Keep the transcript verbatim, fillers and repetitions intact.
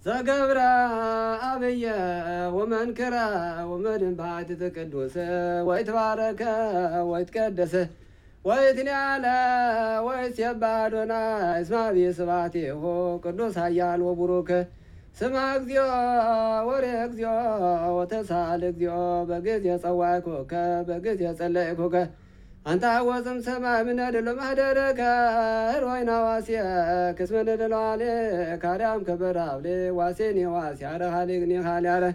ዘገብረ አብየ ወመንክረ ወመድንባት ቅዱስ ወይትባረከ ወይትቀደሰ ወይትንያለ ወይትሴባዶና እስማ ቢስባቴሁ ቅዱስ ኃያል ወቡሩክ ስማ እግዚኦ ወሬ እግዚኦ ወተሳል እግዚኦ በጊዜ ጸዋዕኩከ በጊዜ ጸለይኩከ አንተ ሐወፅም ሰማይ ምነድሎ ማህደረከ ሮይና ዋስየ ክስመ ነደለዋሌ ካርያም ከበራብሌ ዋሴኒ ዋሲ አረ ሃሊግኒ ሃሊያረ